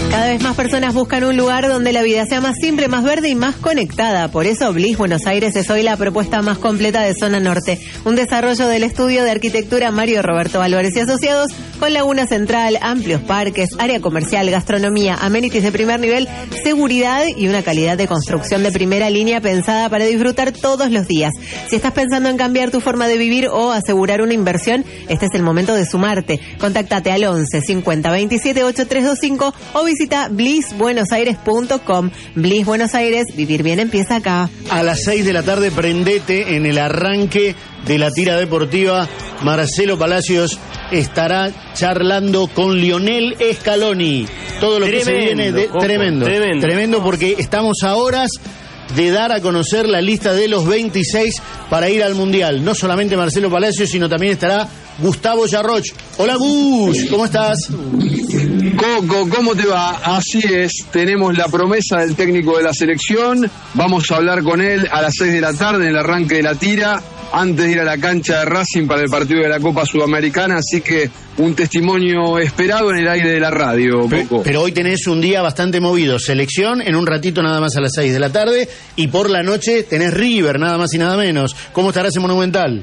Cada vez más personas buscan un lugar donde la vida sea más simple, más verde y más conectada. Por eso Bliss Buenos Aires es hoy la propuesta más completa de Zona Norte. Un desarrollo del estudio de arquitectura Mario Roberto Álvarez y Asociados, con laguna central, amplios parques, área comercial, gastronomía, amenities de primer nivel, seguridad y una calidad de construcción de primera línea pensada para disfrutar todos los días. Si estás pensando en cambiar tu forma de vivir o asegurar una inversión, este es el momento de sumarte. Contáctate al 11 50 27 8325 o visita blissbuenosaires.com. Bliss Buenos Aires, vivir bien empieza acá. A las 6 de la tarde prendete en el arranque de la tira deportiva. Marcelo Palacios estará charlando con Lionel Scaloni. Todo lo que se viene de tremendo, porque estamos a horas de dar a conocer la lista de los 26 para ir al Mundial. No solamente Marcelo Palacios, sino también estará Gustavo Yarroch. Hola Gus, ¿cómo estás? Coco, ¿cómo te va? Así es, tenemos la promesa del técnico de la selección. Vamos a hablar con él a las 6 de la tarde en el arranque de la tira, antes de ir a la cancha de Racing para el partido de la Copa Sudamericana, así que un testimonio esperado en el aire de la radio, Coco. Pero hoy tenés un día bastante movido, selección en un ratito nada más a las 6 de la tarde, y por la noche tenés River, nada más y nada menos. ¿Cómo estarás en Monumental?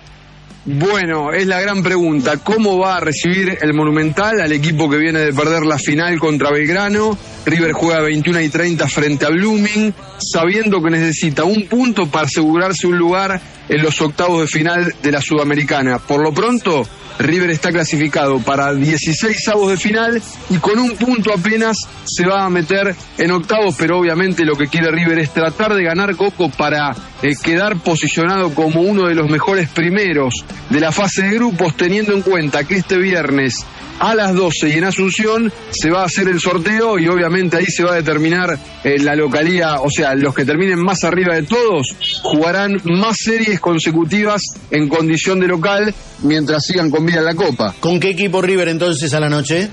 Bueno, es la gran pregunta. ¿Cómo va a recibir el Monumental al equipo que viene de perder la final contra Belgrano? River juega 21:30 frente a Blooming, sabiendo que necesita un punto para asegurarse un lugar en los octavos de final de la Sudamericana. Por lo pronto, River está clasificado para 16avos de final y con un punto apenas se va a meter en octavos, pero obviamente lo que quiere River es tratar de ganar, Coco, para quedar posicionado como uno de los mejores primeros de la fase de grupos, teniendo en cuenta que este viernes a las 12 y en Asunción se va a hacer el sorteo y obviamente ahí se va a determinar la localía, o sea, los que terminen más arriba de todos jugarán más series consecutivas en condición de local mientras sigan con vida en la Copa. ¿Con qué equipo River entonces a la noche?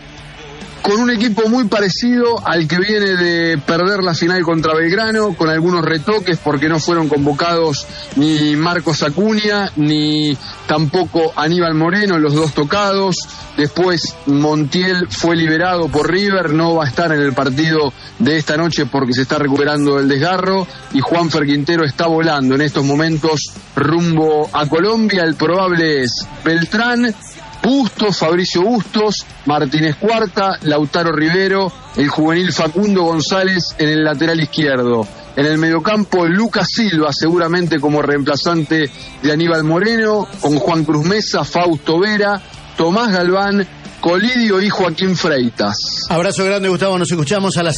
Con un equipo muy parecido al que viene de perder la final contra Belgrano, con algunos retoques porque no fueron convocados ni Marcos Acuña ni tampoco Aníbal Moreno, los dos tocados. Después Montiel fue liberado por River, no va a estar en el partido de esta noche porque se está recuperando del desgarro, y Juanfer Quintero está volando en estos momentos rumbo a Colombia. El probable es Beltrán, Bustos, Fabricio Bustos, Martínez Cuarta, Lautaro Rivero, el juvenil Facundo González en el lateral izquierdo. En el mediocampo, Lucas Silva, seguramente como reemplazante de Aníbal Moreno, con Juan Cruz Mesa, Fausto Vera, Tomás Galván, Colidio y Joaquín Freitas. Abrazo grande, Gustavo, nos escuchamos a las